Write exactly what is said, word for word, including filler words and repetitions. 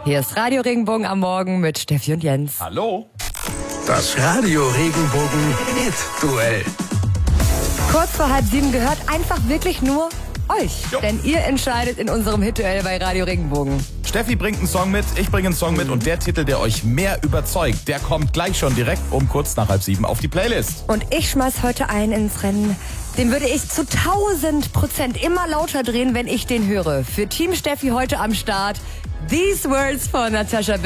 Hier ist Radio Regenbogen am Morgen mit Steffi und Jens. Hallo. Das Radio Regenbogen Hit-Duell. Kurz vor halb sieben gehört einfach wirklich nur euch. Jo. Denn ihr entscheidet in unserem Hit-Duell bei Radio Regenbogen. Steffi bringt einen Song mit, ich bringe einen Song mit und der Titel, der euch mehr überzeugt, der kommt gleich schon direkt um kurz nach halb sieben auf die Playlist. Und ich schmeiß heute einen ins Rennen. Den würde ich zu tausend Prozent immer lauter drehen, wenn ich den höre. Für Team Steffi heute am Start. These Words von Natasha